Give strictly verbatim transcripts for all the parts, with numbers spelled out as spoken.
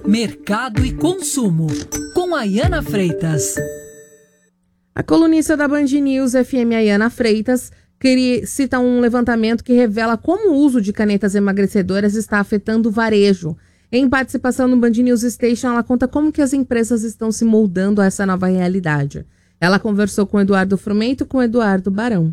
Mercado e consumo, com Ayana Freitas. A colunista da Band News F M, Ayana Freitas, queria, cita um levantamento que revela como o uso de canetas emagrecedoras está afetando o varejo. Em participação no Band News Station, ela conta como que as empresas estão se moldando a essa nova realidade. Ela conversou com Eduardo Frumento e com Eduardo Barão.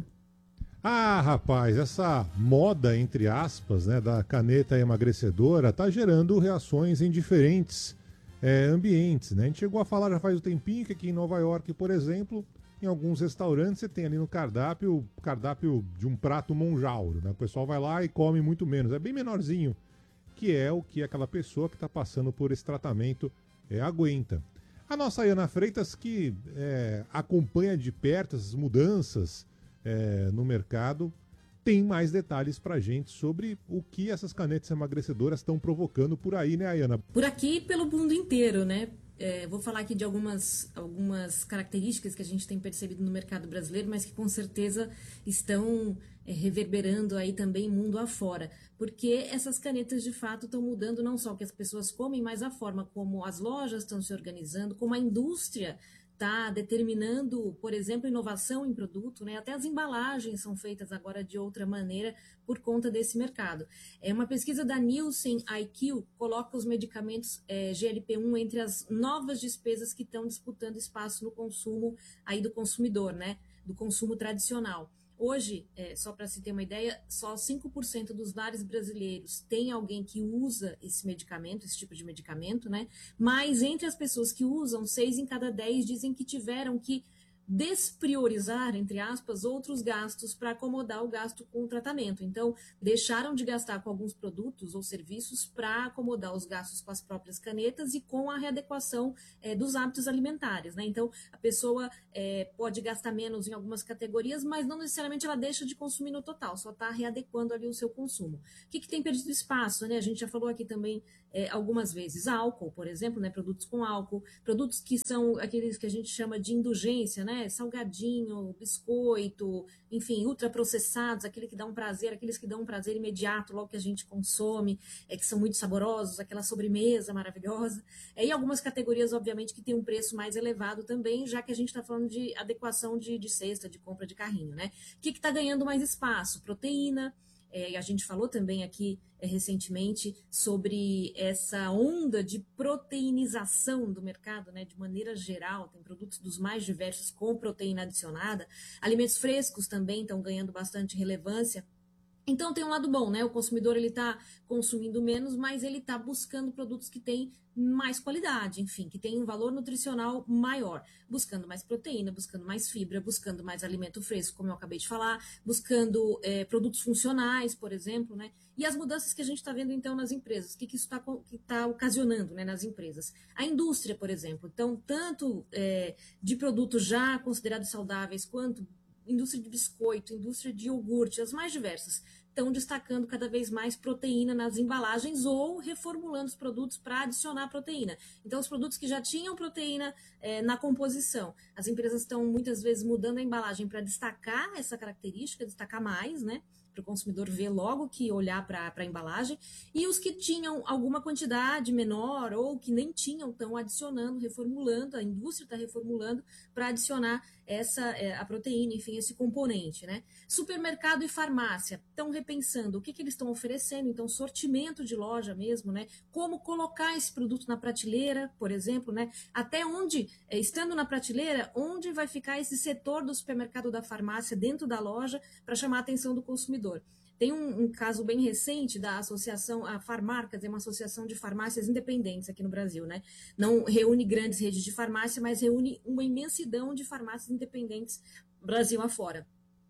Ah, rapaz, essa moda, entre aspas, né, da caneta emagrecedora está gerando reações em diferentes é, ambientes, né? A gente chegou a falar já faz um tempinho que aqui em Nova York, por exemplo, em alguns restaurantes você tem ali no cardápio, cardápio de um prato monjauro, né? O pessoal vai lá e come muito menos, é bem menorzinho, que é o que aquela pessoa que está passando por esse tratamento é, aguenta. A nossa Ayana Freitas, que é, acompanha de perto essas mudanças É, no mercado, tem mais detalhes pra gente sobre o que essas canetas emagrecedoras estão provocando por aí, né, Ayana? Por aqui e pelo mundo inteiro, né? É, vou falar aqui de algumas, algumas características que a gente tem percebido no mercado brasileiro, mas que com certeza estão é, reverberando aí também mundo afora. Porque essas canetas, de fato, estão mudando não só o que as pessoas comem, mas a forma como as lojas estão se organizando, como a indústria está determinando, por exemplo, inovação em produto, né? Até as embalagens são feitas agora de outra maneira por conta desse mercado. É uma pesquisa da Nielsen I Q coloca os medicamentos é, G L P um entre as novas despesas que estão disputando espaço no consumo aí do consumidor, né? Do consumo tradicional. Hoje, é, só para se ter uma ideia, só cinco por cento dos lares brasileiros tem alguém que usa esse medicamento, esse tipo de medicamento, né? Mas entre as pessoas que usam, seis em cada dez dizem que tiveram que despriorizar, entre aspas, outros gastos para acomodar o gasto com o tratamento. Então, deixaram de gastar com alguns produtos ou serviços para acomodar os gastos com as próprias canetas e com a readequação é, dos hábitos alimentares, né? Então, a pessoa é, pode gastar menos em algumas categorias, mas não necessariamente ela deixa de consumir no total, só está readequando ali o seu consumo. O que, que tem perdido espaço, né? A gente já falou aqui também é, algumas vezes, álcool, por exemplo, né? Produtos com álcool, produtos que são aqueles que a gente chama de indulgência, né? Salgadinho, biscoito, enfim, ultraprocessados, aquele que dá um prazer, aqueles que dão um prazer imediato logo que a gente consome, é, que são muito saborosos, aquela sobremesa maravilhosa. É, e algumas categorias, obviamente, que tem um preço mais elevado também, já que a gente está falando de adequação de, de cesta, de compra de carrinho, né? O que está ganhando mais espaço? Proteína. É, a gente falou também aqui é, recentemente sobre essa onda de proteinização do mercado, né, de maneira geral, tem produtos dos mais diversos com proteína adicionada, alimentos frescos também estão ganhando bastante relevância. Então tem um lado bom, né? O consumidor ele está consumindo menos, mas ele está buscando produtos que têm mais qualidade, enfim, que têm um valor nutricional maior, buscando mais proteína, buscando mais fibra, buscando mais alimento fresco, como eu acabei de falar, buscando é, produtos funcionais, por exemplo, né? E as mudanças que a gente está vendo então nas empresas, o que, que isso está tá ocasionando, né, nas empresas? A indústria, por exemplo, então tanto é, de produtos já considerados saudáveis quanto indústria de biscoito, indústria de iogurte, as mais diversas, estão destacando cada vez mais proteína nas embalagens ou reformulando os produtos para adicionar proteína. Então, os produtos que já tinham proteína é, na composição, as empresas estão muitas vezes mudando a embalagem para destacar essa característica, destacar mais, né? Para o consumidor ver logo que olhar para a embalagem, e os que tinham alguma quantidade menor ou que nem tinham estão adicionando, reformulando, a indústria está reformulando para adicionar essa, é, a proteína, enfim, esse componente, né? Supermercado e farmácia estão repensando o que, que eles estão oferecendo, então sortimento de loja mesmo, né? Como colocar esse produto na prateleira, por exemplo, né? Até onde, é, estando na prateleira, onde vai ficar esse setor do supermercado, da farmácia dentro da loja para chamar a atenção do consumidor. Tem um, um caso bem recente da associação, a Farmarcas, é uma associação de farmácias independentes aqui no Brasil, né? Não reúne grandes redes de farmácia, mas reúne uma imensidão de farmácias independentes Brasil afora.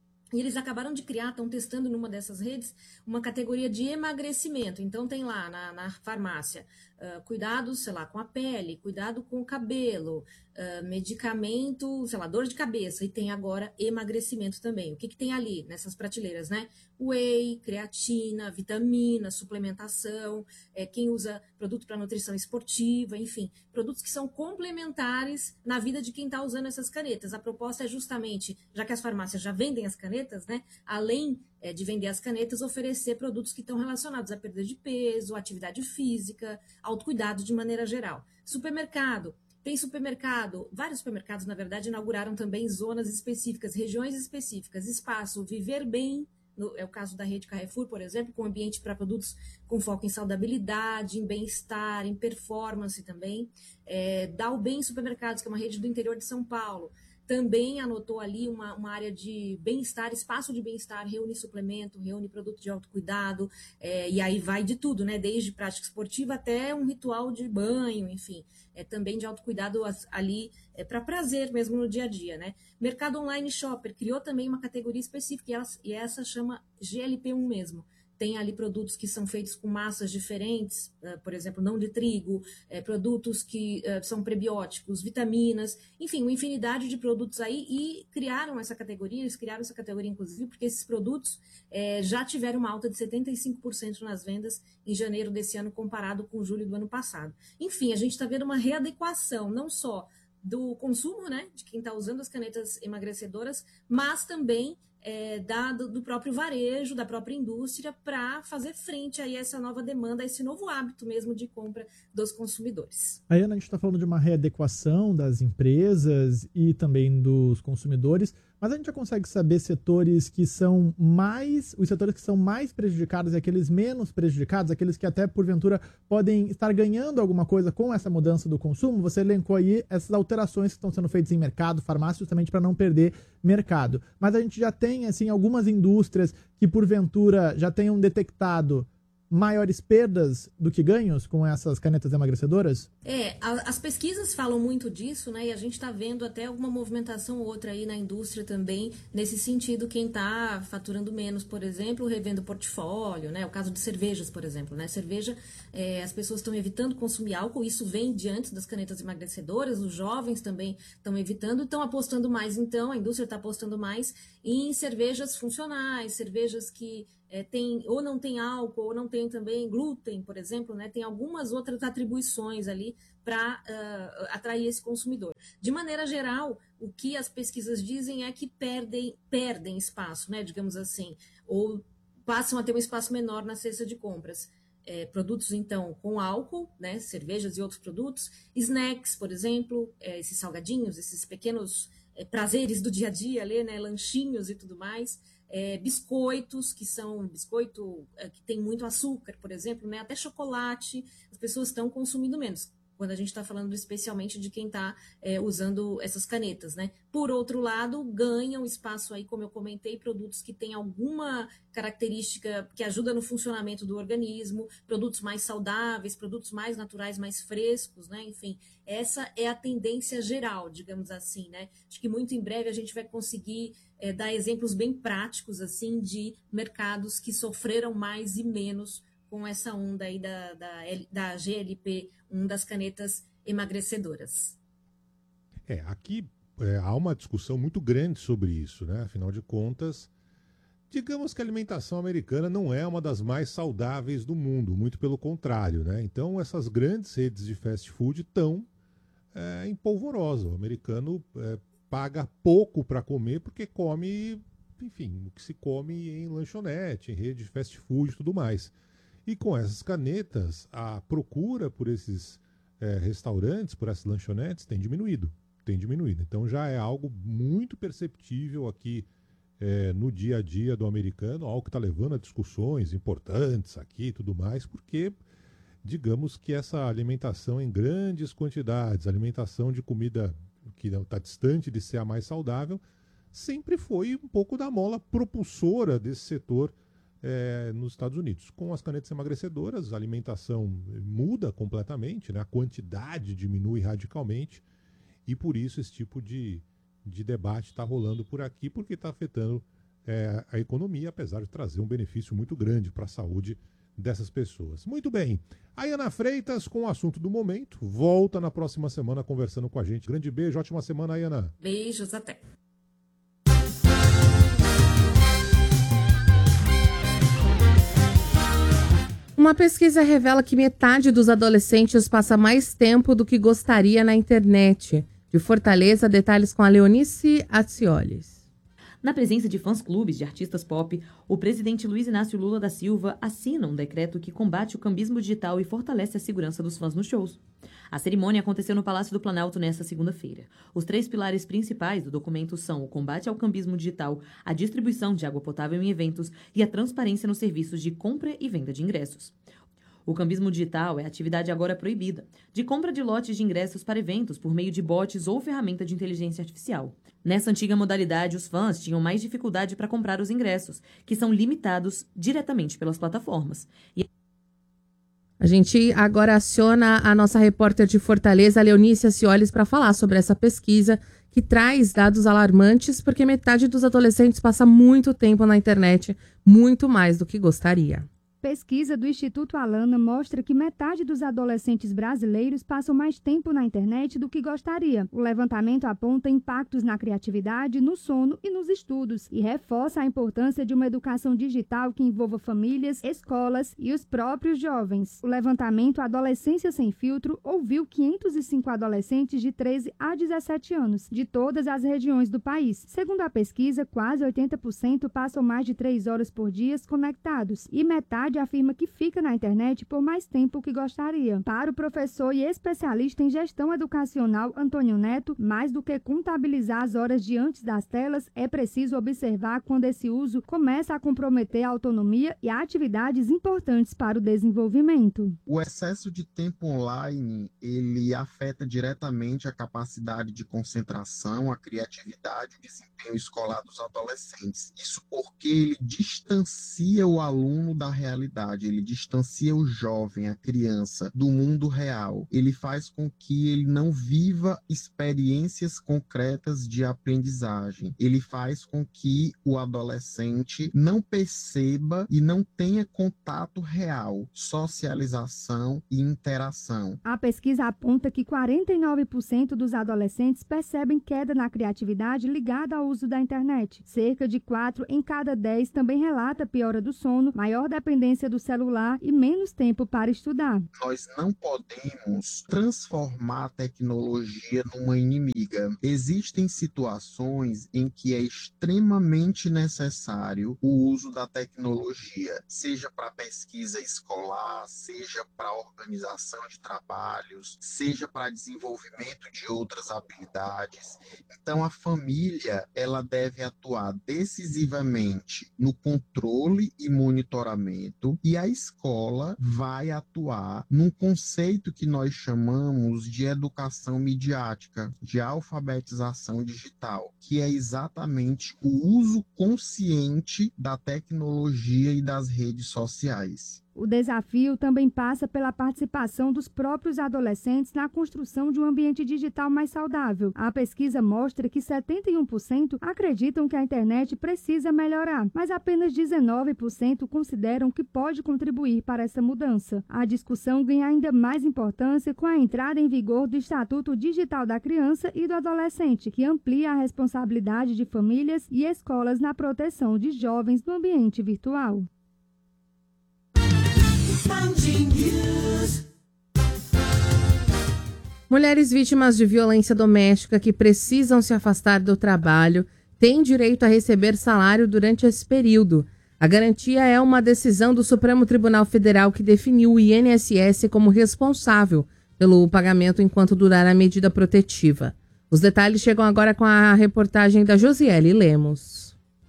E eles acabaram de criar, estão testando numa dessas redes, uma categoria de emagrecimento. Então tem lá na, na farmácia, uh, cuidado, sei lá, com a pele, cuidado com o cabelo, uh, medicamento, sei lá, dor de cabeça. E tem agora emagrecimento também. O que, que tem ali nessas prateleiras, né? Whey, creatina, vitamina, suplementação, é, quem usa produto para nutrição esportiva, enfim, produtos que são complementares na vida de quem está usando essas canetas. A proposta é justamente, já que as farmácias já vendem as canetas, né, além é, de vender as canetas, oferecer produtos que estão relacionados à perda de peso, atividade física, autocuidado de maneira geral. Supermercado. Tem supermercado, vários supermercados, na verdade, inauguraram também zonas específicas, regiões específicas, espaço Viver Bem, no, é o caso da rede Carrefour, por exemplo, com ambiente para produtos com foco em saudabilidade, em bem-estar, em performance também. É, Dá o Bem Supermercados, que é uma rede do interior de São Paulo, também anotou ali uma, uma área de bem-estar, espaço de bem-estar, reúne suplemento, reúne produto de autocuidado, é, e aí vai de tudo, né? Desde prática esportiva até um ritual de banho, enfim, é, também de autocuidado ali é, para prazer mesmo no dia a dia, né? Mercado Online Shopper criou também uma categoria específica, e, ela, e essa chama G L P um mesmo. Tem ali produtos que são feitos com massas diferentes, uh, por exemplo, não de trigo, é, produtos que uh, são prebióticos, vitaminas, enfim, uma infinidade de produtos aí, e criaram essa categoria, eles criaram essa categoria inclusive porque esses produtos é, já tiveram uma alta de setenta e cinco por cento nas vendas em janeiro desse ano comparado com julho do ano passado. Enfim, a gente está vendo uma readequação, não só do consumo, né, de quem está usando as canetas emagrecedoras, mas também É, da, do próprio varejo, da própria indústria, para fazer frente a essa nova demanda, a esse novo hábito mesmo de compra dos consumidores. Aí, Ana, a gente está falando de uma readequação das empresas e também dos consumidores, mas a gente já consegue saber setores que são mais, os setores que são mais prejudicados e aqueles menos prejudicados, aqueles que até porventura podem estar ganhando alguma coisa com essa mudança do consumo. Você elencou aí essas alterações que estão sendo feitas em mercado, farmácia, justamente para não perder mercado. Mas a gente já tem assim algumas indústrias que porventura já tenham detectado maiores perdas do que ganhos com essas canetas emagrecedoras? É, a, as pesquisas falam muito disso, né? E a gente está vendo até alguma movimentação ou outra aí na indústria também, nesse sentido, quem está faturando menos, por exemplo, revendo portfólio, né? O caso de cervejas, por exemplo, né? Cerveja, é, as pessoas estão evitando consumir álcool, isso vem diante das canetas emagrecedoras, os jovens também estão evitando, estão apostando mais, então, a indústria está apostando mais em cervejas funcionais, cervejas que É, tem, ou não tem álcool, ou não tem também glúten, por exemplo, né? Tem algumas outras atribuições ali para uh, atrair esse consumidor. De maneira geral, o que as pesquisas dizem é que perdem, perdem espaço, né? Digamos assim, ou passam a ter um espaço menor na cesta de compras. É, produtos, então, com álcool, né? Cervejas e outros produtos, snacks, por exemplo, é, esses salgadinhos, esses pequenos é, prazeres do dia a dia, ali, né? Lanchinhos e tudo mais. É, biscoitos, que são biscoito é, que tem muito açúcar, por exemplo, né? Até chocolate, as pessoas estão consumindo menos, quando a gente está falando especialmente de quem está é, usando essas canetas, né? Por outro lado, ganham espaço aí, como eu comentei, produtos que têm alguma característica que ajuda no funcionamento do organismo, produtos mais saudáveis, produtos mais naturais, mais frescos, né? Enfim, essa é a tendência geral, digamos assim, né? Acho que muito em breve a gente vai conseguir é, dar exemplos bem práticos, assim, de mercados que sofreram mais e menos com essa onda aí da, da, da G L P um, das canetas emagrecedoras. É, aqui é, há uma discussão muito grande sobre isso, né? Afinal de contas, digamos que a alimentação americana não é uma das mais saudáveis do mundo, muito pelo contrário, né? Então, essas grandes redes de fast food estão é, em polvorosa. O americano é, paga pouco para comer porque come, enfim, o que se come em lanchonete, em rede de fast food e tudo mais. E com essas canetas, a procura por esses é, restaurantes, por essas lanchonetes, tem diminuído. Tem diminuído. Então já é algo muito perceptível aqui é, no dia a dia do americano, algo que está levando a discussões importantes aqui e tudo mais, porque digamos que essa alimentação em grandes quantidades, alimentação de comida que está distante de ser a mais saudável, sempre foi um pouco da mola propulsora desse setor É, nos Estados Unidos. Com as canetas emagrecedoras, a alimentação muda completamente, né? A quantidade diminui radicalmente e por isso esse tipo de, de debate está rolando por aqui, porque está afetando é, a economia, apesar de trazer um benefício muito grande para a saúde dessas pessoas. Muito bem, a Ana Freitas com o assunto do momento, volta na próxima semana conversando com a gente. Grande beijo, ótima semana, Ana. Beijos, até. Uma pesquisa revela que metade dos adolescentes passa mais tempo do que gostaria na internet. De Fortaleza, detalhes com a Leonice Acioles. Na presença de fãs-clubes de artistas pop, o presidente Luiz Inácio Lula da Silva assina um decreto que combate o cambismo digital e fortalece a segurança dos fãs nos shows. A cerimônia aconteceu no Palácio do Planalto nesta segunda-feira. Os três pilares principais do documento são o combate ao cambismo digital, a distribuição de água potável em eventos e a transparência nos serviços de compra e venda de ingressos. O cambismo digital é atividade agora proibida, de compra de lotes de ingressos para eventos por meio de bots ou ferramenta de inteligência artificial. Nessa antiga modalidade, os fãs tinham mais dificuldade para comprar os ingressos, que são limitados diretamente pelas plataformas. E... A gente agora aciona a nossa repórter de Fortaleza, Leonícia Ciolis, para falar sobre essa pesquisa que traz dados alarmantes, porque metade dos adolescentes passa muito tempo na internet, muito mais do que gostaria. Pesquisa do Instituto Alana mostra que metade dos adolescentes brasileiros passam mais tempo na internet do que gostaria. O levantamento aponta impactos na criatividade, no sono e nos estudos e reforça a importância de uma educação digital que envolva famílias, escolas e os próprios jovens. O levantamento Adolescência Sem Filtro ouviu quinhentos e cinco adolescentes de treze a dezessete anos, de todas as regiões do país. Segundo a pesquisa, quase oitenta por cento passam mais de três horas por dia conectados e metade afirma que fica na internet por mais tempo que gostaria. Para o professor e especialista em gestão educacional Antônio Neto, mais do que contabilizar as horas diante das telas, é preciso observar quando esse uso começa a comprometer a autonomia e atividades importantes para o desenvolvimento. O excesso de tempo online, ele afeta diretamente a capacidade de concentração, a criatividade e o desempenho escolar dos adolescentes. Isso porque ele distancia o aluno da realidade. Ele distancia o jovem, a criança, do mundo real. Ele faz com que ele não viva experiências concretas de aprendizagem. Ele faz com que o adolescente não perceba e não tenha contato real, socialização e interação. A pesquisa aponta que quarenta e nove por cento dos adolescentes percebem queda na criatividade ligada ao uso da internet. Cerca de quatro em cada dez também relata piora do sono, maior dependência do celular e menos tempo para estudar. Nós não podemos transformar a tecnologia numa inimiga. Existem situações em que é extremamente necessário o uso da tecnologia, seja para pesquisa escolar, seja para organização de trabalhos, seja para desenvolvimento de outras habilidades. Então a família, ela deve atuar decisivamente no controle e monitoramento, e a escola vai atuar num conceito que nós chamamos de educação midiática, de alfabetização digital, que é exatamente o uso consciente da tecnologia e das redes sociais. O desafio também passa pela participação dos próprios adolescentes na construção de um ambiente digital mais saudável. A pesquisa mostra que setenta e um por cento acreditam que a internet precisa melhorar, mas apenas dezenove por cento consideram que pode contribuir para essa mudança. A discussão ganha ainda mais importância com a entrada em vigor do Estatuto Digital da Criança e do Adolescente, que amplia a responsabilidade de famílias e escolas na proteção de jovens no ambiente virtual. Mulheres vítimas de violência doméstica que precisam se afastar do trabalho têm direito a receber salário durante esse período. A garantia é uma decisão do Supremo Tribunal Federal que definiu o I N S S como responsável pelo pagamento enquanto durar a medida protetiva. Os detalhes chegam agora com a reportagem da Josiele Lemos.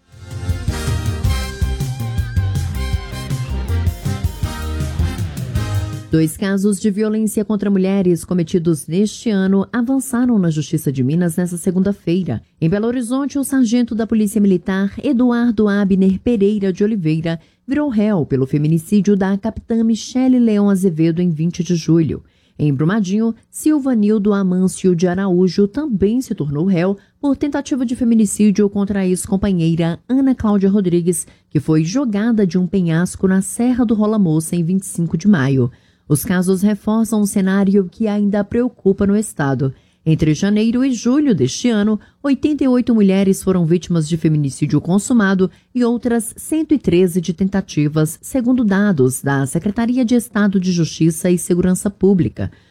Dois casos de violência contra mulheres cometidos neste ano avançaram na Justiça de Minas nesta segunda-feira. Em Belo Horizonte, o sargento da Polícia Militar, Eduardo Abner Pereira de Oliveira, virou réu pelo feminicídio da capitã Michele Leão Azevedo em vinte de julho. Em Brumadinho, Silvanildo Amâncio de Araújo também se tornou réu por tentativa de feminicídio contra a ex-companheira Ana Cláudia Rodrigues, que foi jogada de um penhasco na Serra do Rola Moça em vinte e cinco de maio. Os casos reforçam um cenário que ainda preocupa no estado. Entre janeiro e julho deste ano, oitenta e oito mulheres foram vítimas de feminicídio consumado e outras cento e treze de tentativas, segundo dados da Secretaria de Estado de Justiça e Segurança Pública.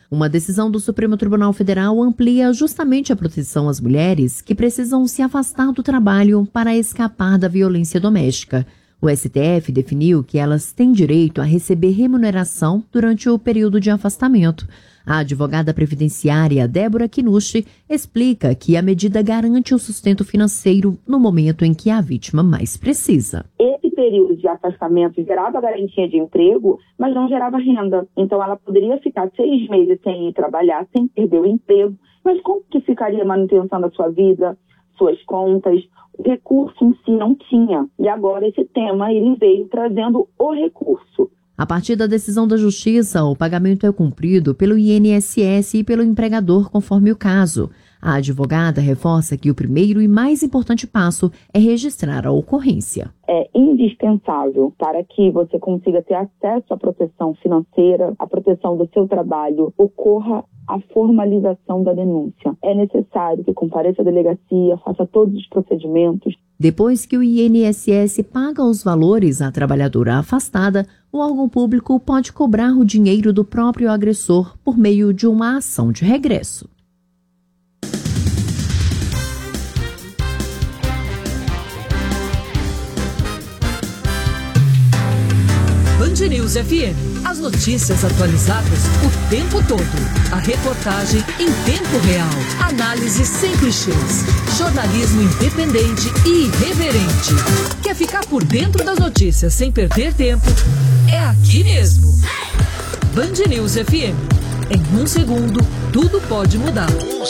Uma decisão do Supremo Tribunal Federal amplia justamente a proteção às mulheres que precisam se afastar do trabalho para escapar da violência doméstica. O S T F definiu que elas têm direito a receber remuneração durante o período de afastamento. A advogada previdenciária Débora Kinushi explica que a medida garante o sustento financeiro no momento em que a vítima mais precisa. Esse período de afastamento gerava garantia de emprego, mas não gerava renda. Então ela poderia ficar seis meses sem ir trabalhar, sem perder o emprego. Mas como que ficaria a manutenção da sua vida, suas contas? O recurso em si não tinha. E agora esse tema ele veio trazendo o recurso. A partir da decisão da Justiça, o pagamento é cumprido pelo I N S S e pelo empregador, conforme o caso. A advogada reforça que o primeiro e mais importante passo é registrar a ocorrência. É indispensável para que você consiga ter acesso à proteção financeira, à proteção do seu trabalho, ocorra a formalização da denúncia. É necessário que compareça à delegacia, faça todos os procedimentos. Depois que o I N S S paga os valores à trabalhadora afastada, o órgão público pode cobrar o dinheiro do próprio agressor por meio de uma ação de regresso. Band News F M. As notícias atualizadas o tempo todo. A reportagem em tempo real. Análise sem clichês. Jornalismo independente e irreverente. Quer ficar por dentro das notícias sem perder tempo? É aqui mesmo. Band News F M. Em um segundo, tudo pode mudar.